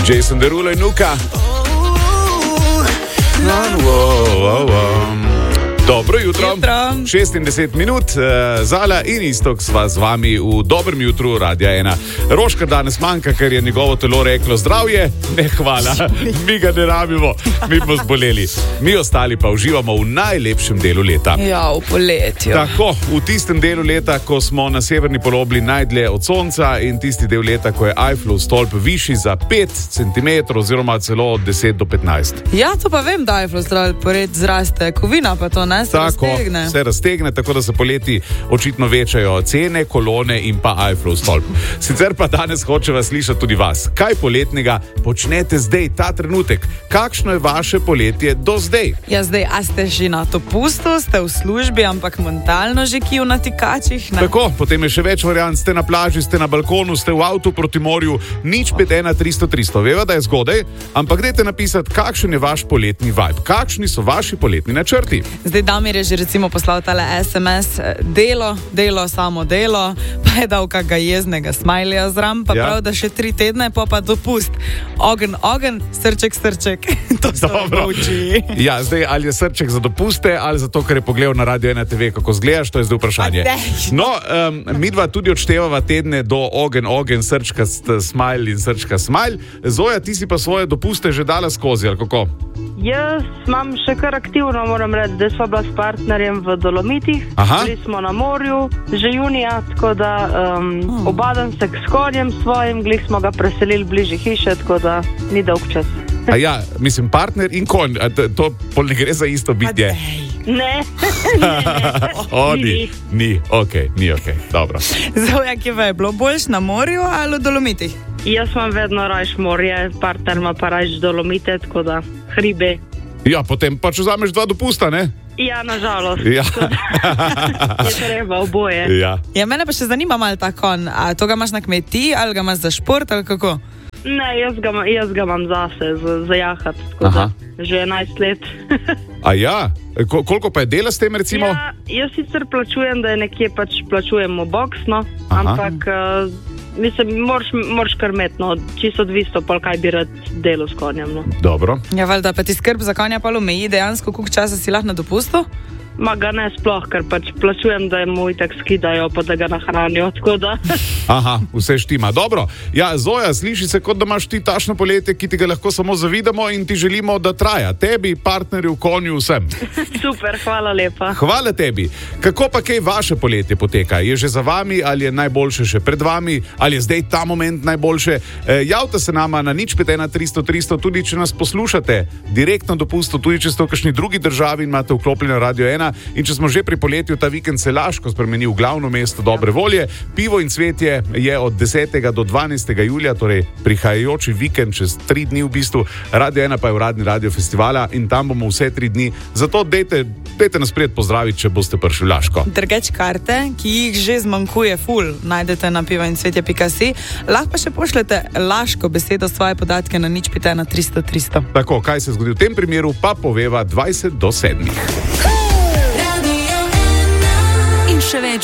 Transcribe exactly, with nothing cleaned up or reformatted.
Jason Derulo in Nuka. Dobro jutro. jutro. šestindeset minut, uh, Zala in Istok sva z vami v dobrem jutru Radia ena. Roška danes manjka, ker je njegovo telo reklo zdravje. Ne, hvala, mi ga ne rabimo, mi bomo zboleli. Mi ostali pa uživamo v najlepšem delu leta. Ja, v poletju. Tako, v tistem delu leta, ko smo na severni polobli najdlje od sonca in tisti del leta, ko je Eiffelov stolp višji za pet centimetrov oziroma celo od deset do petnajst. Ja, to pa vem, da je Eiffelov stolp zraste, kovina pa to ne, se tako, raztegne. se raztegne, tako da se poleti očitno večajo cene, kolone in pa Eiffelov stolp. Sicer pa danes hočeva slišati tudi vas. Kaj poletnega počnete zdaj, ta trenutek? Kakšno je vaše poletje do zdaj? Ja, zdaj, a ste že na dopustu, ste v službi, ampak mentalno že kij v natikačih? Ne? Tako, potem je še več variant, ste na plaži, ste na balkonu, ste v avtu proti morju, nič pet ena tristo tristo. Veva, da je zgodaj, ampak dajte napisati, kakšen je vaš poletni vibe, kakšni so vaši poletni načrti. Zdaj Damir je že recimo poslal tale es em es, delo, delo, samo delo, pa je dal kakega jeznega smajlija zram, pa Ja. prav, da še tri tedne, pa pa dopust. Ogen, ogen, srček, srček. To so Dobro. oči. Ja, zdaj ali je srček za dopuste, ali zato, ker je pogledal na Radio ena te ve, kako zgledaš, to je zdaj vprašanje. A dej. No, um, midva tudi odštevava tedne do ogen, ogen, srčka, st- smajl in srčka, smajl. Zoja, ti si pa svoje dopuste že dala skozi, ali kako? Jaz imam še kar aktivno, moram reči, da sva bila s partnerjem v Dolomitih. Aha. Bili smo na morju, že junija, tako da um, Hmm. obadan se k konjem svojim, glih smo ga preselili bliže hiše, tako da ni dolg čas. A ja, mislim, partner in konj, a to, to pol ne gre za isto bitje. Ne, ne, ne. O, ni, ni, okej, ni okej, dobro. Zoja, ki je bilo boljš na morju ali v Dolomitih? Jaz imam vedno rajš morje, partner ima pa rajš Dolomite, tako da hribe. Ja, potem pač vzameš dva dopusta, ne? Ja, nažalost. Ja. Je treba oboje. Ja. Ja, mene pa še zanima malo ta konj. A to ga imaš na kmetiji ali ga imaš za šport ali kako? Ne, jaz ga, ima- jaz ga imam zase, za, za jahat, tako Aha. da že enajst let. A ja, Ko, koliko pa je dela s tem recimo? Ja, jaz sicer plačujem, da je nekje pač plačujemo boks, no, Aha. ampak uh, mislim, moraš, moraš kar imeti, no, čisto odvisno, pa kaj bi rad delo s konjem, no. Dobro. Ja, valjda, pa ti skrb za konja pa omeji dejansko, koliko časa si lahko na dopustu? Ma ga ne sploh, ker pač plačujem, da mu itak skidajo, pa da ga nahranijo, tako da. Aha, vse štima. Dobro. Ja, Zoja, sliši se, kot da imaš ti tašno poletje, ki ti ga lahko samo zavidamo in ti želimo, da traja. Tebi, partnerju, konju, vsem. Super, hvala lepa. Hvala tebi. Kako pa kaj vaše poletje poteka? Je že za vami ali je najboljše še pred vami? Ali je zdaj ta moment najboljše? E, javite se nama na nič pet ena tristo tristo, tudi če nas poslušate direktno dopustu, tudi če ste v kakšni drugi državi in imate vklopljeno Radio ena. In če smo že pri poletju, ta vikend se Laško spremeni v glavno mesto dobre volje. Pivo in cvetje je od desetega do dvanajstega julija, torej prihajajoči vikend, čez tri dni v bistvu. Radio ena pa je uradni radio festivala in tam bomo vse tri dni. Zato dejte, dejte nas prijet pozdraviti, če boste prišli v Laško. Drgeč karte, ki jih že zmanjkuje ful, najdete na piva in cvetje pika si. Lahko pa še pošljete Laško besedo, svoje podatke na nič pet ena tristo tristo. Tako, kaj se zgodi v tem primeru, pa poveva dvajset do sedmih. In še več